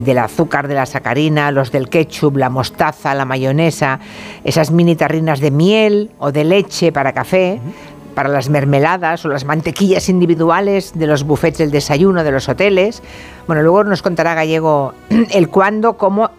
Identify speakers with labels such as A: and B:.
A: del azúcar, de la sacarina, los del ketchup, la mostaza, la mayonesa, esas mini tarrinas de miel o de leche para café, para las mermeladas o las mantequillas individuales de los buffets del desayuno de los hoteles. Bueno, luego nos contará Gallego el cuándo, cómo